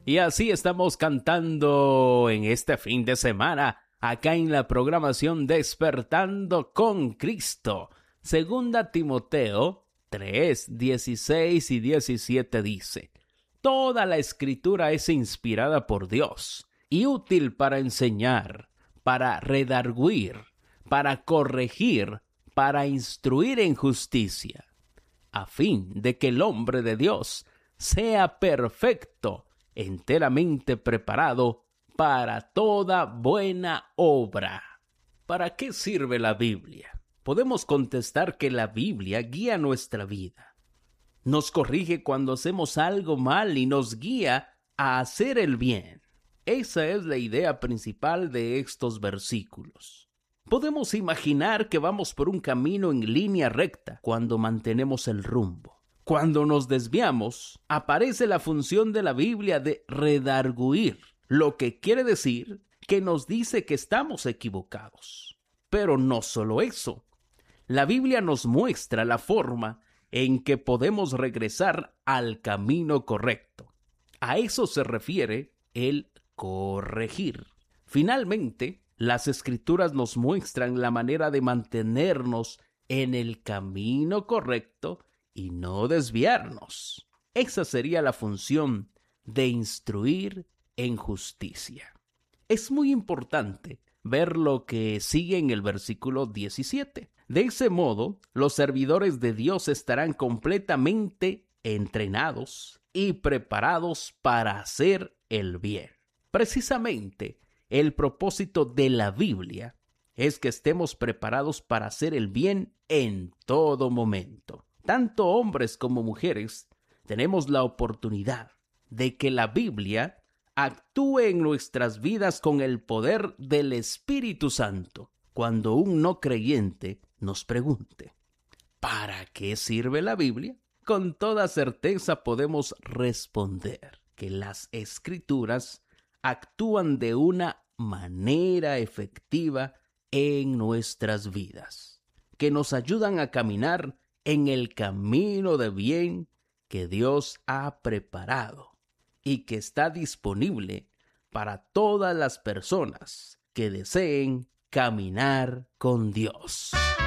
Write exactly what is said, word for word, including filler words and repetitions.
Y así estamos cantando en este fin de semana, acá en la programación Despertando con Cristo. Segunda Timoteo tres, dieciséis y diecisiete dice: Toda la Escritura es inspirada por Dios y útil para enseñar, para redarguir, para corregir, para instruir en justicia, a fin de que el hombre de Dios sea perfecto, enteramente preparado para toda buena obra. ¿Para qué sirve la Biblia? Podemos contestar que la Biblia guía nuestra vida. Nos corrige cuando hacemos algo mal y nos guía a hacer el bien. Esa es la idea principal de estos versículos. Podemos imaginar que vamos por un camino en línea recta cuando mantenemos el rumbo. Cuando nos desviamos, aparece la función de la Biblia de redarguir, lo que quiere decir que nos dice que estamos equivocados. Pero no solo eso. La Biblia nos muestra la forma en que podemos regresar al camino correcto. A eso se refiere el corregir. Finalmente, las Escrituras nos muestran la manera de mantenernos en el camino correcto y no desviarnos. Esa sería la función de instruir en justicia. Es muy importante ver lo que sigue en el versículo diecisiete. De ese modo, los servidores de Dios estarán completamente entrenados y preparados para hacer el bien. Precisamente, el propósito de la Biblia es que estemos preparados para hacer el bien en todo momento. Tanto hombres como mujeres tenemos la oportunidad de que la Biblia actúe en nuestras vidas con el poder del Espíritu Santo. Cuando un no creyente nos pregunte, ¿para qué sirve la Biblia? Con toda certeza podemos responder que las Escrituras actúan de una manera efectiva en nuestras vidas, que nos ayudan a caminar en el camino de bien que Dios ha preparado y que está disponible para todas las personas que deseen caminar con Dios.